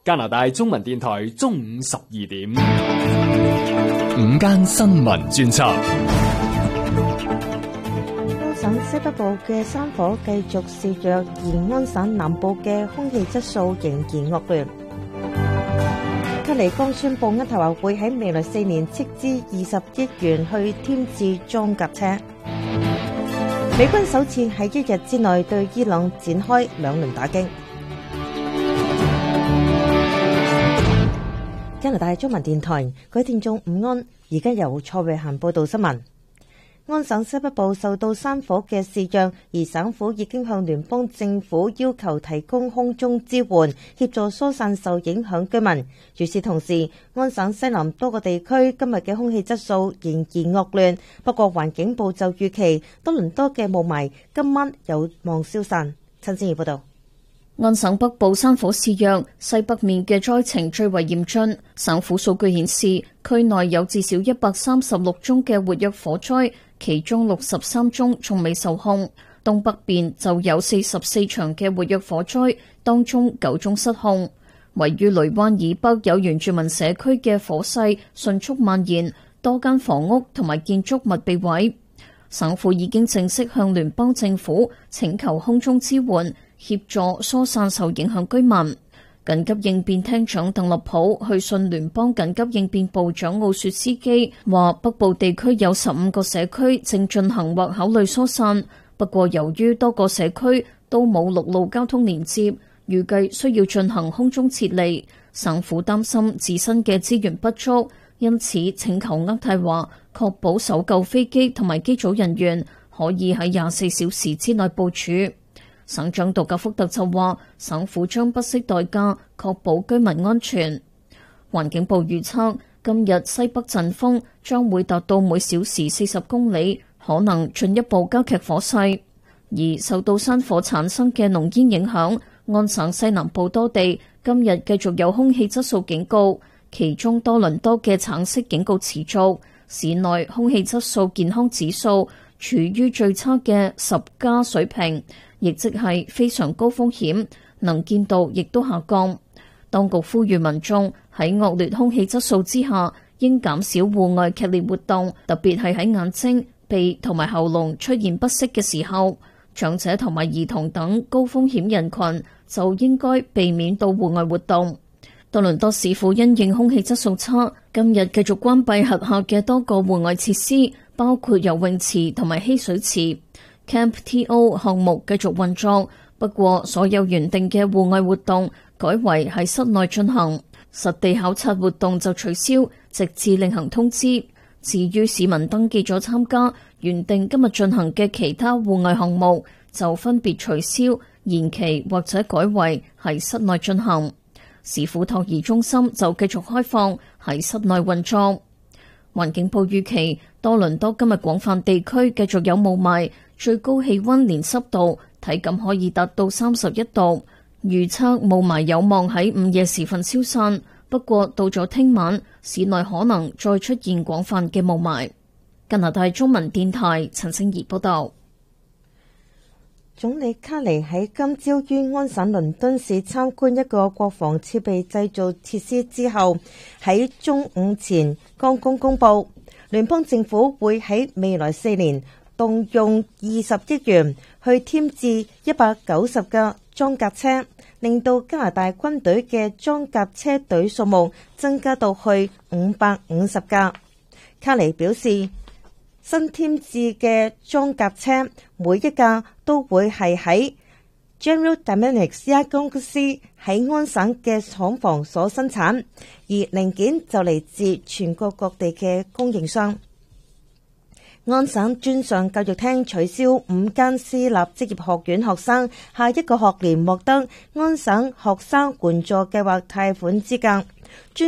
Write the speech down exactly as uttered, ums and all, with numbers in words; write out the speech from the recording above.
加拿大中文電台中午十二點， 午間新聞專輯。 安省西北部嘅山火繼續肆虐，而安省南部嘅空氣質素仍然惡劣。卡尼剛宣布，渥太華會喺未來四年斥資二十億元去添置裝甲車。美軍首次喺一日之內對伊朗展開兩輪打擊。加拿大中文電台，各位聽眾午安，而家由蔡慧嫻報道新聞。安省西北部受到山火嘅肆虐，而省府已經向聯邦政府要求提供空中支援，協助疏散受影響居民。與此同時，安省西南多個地區今日嘅空氣質素仍然惡劣，不過環境部就預期多倫多嘅霧霾今晚有望消散。陳先怡報道。 安省北部山火肆虐，西北面嘅災情最為嚴峻。省府數據顯示，區內有至少一百三十六宗嘅活躍火災，其中六十三宗仲未受控。東北邊就有四十四場嘅活躍火災，當中九宗失控。位於雷灣以北有原住民社區嘅火勢迅速蔓延，多間房屋同埋建築物被毀。省府已經正式向聯邦政府請求空中支援，協助疏散受影響居民。緊急應變廳長鄧立普去信聯邦緊急應變部長奧雪斯基，話北部地區有十五個社區正進行或考慮疏散，不過由於多個社區都冇陸路交通連接，預計需要進行空中撤離。省府擔心自身嘅資源不足，因此請求渥太華確保搜救飛機同埋機組人員可以喺廿四小時之內部署。省長杜格福特就話，省府將不惜代價確保居民安全。環境部預測，今日西北陣風將會達到每小時四十公里，可能進一步加劇火勢。而受到山火產生嘅濃煙影響，安省西南部多地今日繼續有空氣質素警告，其中多倫多嘅橙色警告持續，市內空氣質素健康指數處於最差嘅十加水平，亦即係非常高風險，能見度亦都下降。當局呼籲民眾喺惡劣空氣質素之下，應減少戶外劇烈活動，特別係喺眼睛、鼻同埋喉嚨出現不適嘅時候。長者同埋兒童等高風險人群就應該避免到戶外活動。多倫多市府因應空氣質素差，今日繼續關閉轄下嘅多個戶外設施，包括游泳池同埋嬉水池。Camp T O 項目繼續運作，不過所有原定嘅戶外活動改為喺室內進行，實地考察活動就取消，直至另行通知。至於市民登記咗參加原定今日進行嘅其他戶外項目，就分別取消、延期或者改為喺室內進行。市府托兒中心就繼續開放喺室內運作。環境部預期多倫多今日廣泛地區繼續有霧霾，最高氣溫連濕度體感可以達到三十一度。預測霧霾有望喺午夜時分消散，不過到咗聽晚，市內可能再出現廣泛嘅霧霾。加拿大中文電台陳星怡報道。 總理卡尼喺今朝於安省倫敦市參觀一個國防設備製造設施之後，喺中午前剛剛公布，聯邦政府會喺未來四年動用二十億元去添置一百九十架裝甲車，令到加拿大軍隊嘅裝甲車隊數目增加到去五百五十架。卡尼表示，新添置嘅裝甲車每一架都會係喺 General Dynamics 一間公司喺安省嘅廠房所生產，而零件就嚟自全國各地嘅供應商。安省專上教育廳取消五間私立職業學院學生下一個學年獲得安省學生援助計劃貸款資格。